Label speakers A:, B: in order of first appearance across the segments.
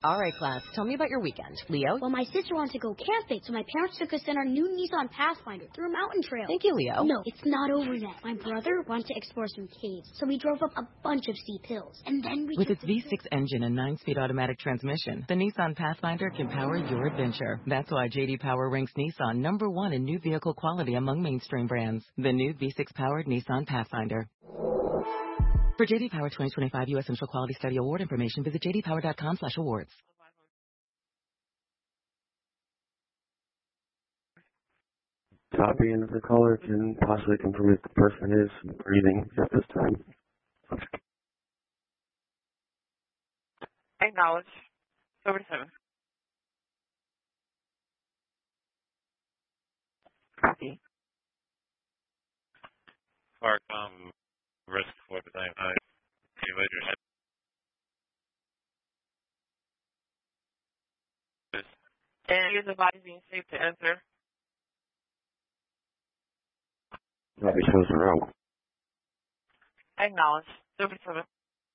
A: All right, class. Tell me about your weekend. Leo?
B: Well, my sister wanted to go camping, so my parents took us in our new Nissan Pathfinder through a mountain trail.
A: Thank you, Leo.
B: No, it's not over yet. My brother wanted to explore some caves, so we drove up a bunch of steep hills. And then we
C: With its V6 engine and 9-speed automatic transmission, the Nissan Pathfinder can power your adventure. That's why J.D. Power ranks Nissan #1 in new vehicle quality among mainstream brands. The new V6-powered Nissan Pathfinder. For J.D. Power 2025 U.S. Central Quality Study Award information, visit jdpower.com/awards.
D: Copy, and the caller can possibly confirm if the person is breathing at this time.
E: Acknowledge. Over to 7. Copy.
F: Clark, risk for the time. You laid your head.
E: And is the body being safe to enter?
D: Copy, shows the row.
E: Acknowledge. Over to 7.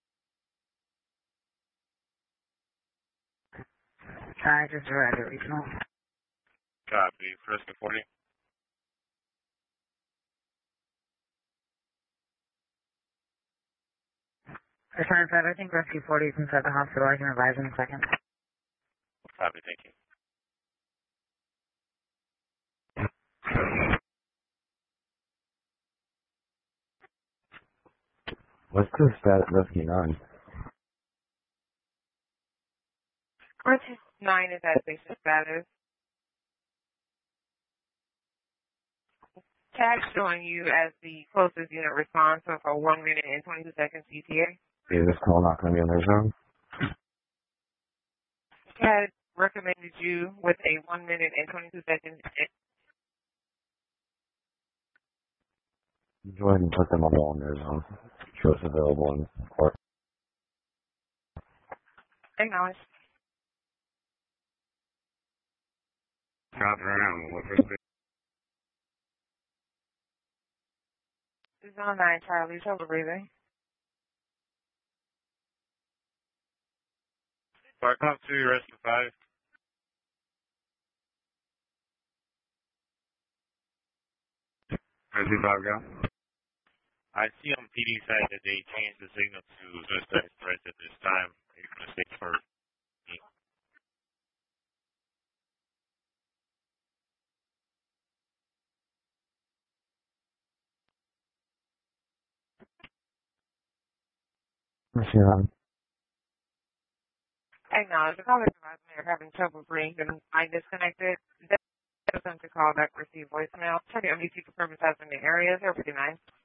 G: Hi, just arrived at regional.
F: Copy. Risk 40.
G: Return 5, I think rescue 40 is inside the hospital. I can advise in a second.
F: Copy, thank you.
D: What's the status of rescue 9?
E: Rescue 9 is at basic status. Tag showing you as the closest unit response, so for 1 minute and 22 seconds ETA.
D: Is this call not going to be in their zone?
E: Tag recommended you with a 1 minute and 22 seconds.
D: Go ahead and put them all in their zone. Show us available in court.
E: Acknowledge.
F: Copy around. What risk?
E: Zone 9, Charlie. Trouble breathing.
F: Clark, come to rescue 5. Rescue 5, go. I see on PD side that they changed the signal to suicide threat at this time. Are you going to stay for me?
D: Rescue 9.
E: Acknowledge. The caller advised me are having trouble breathing. I disconnected. That was them to call back, receive voicemail. Check it on these people purpose in the areas. They're pretty nice.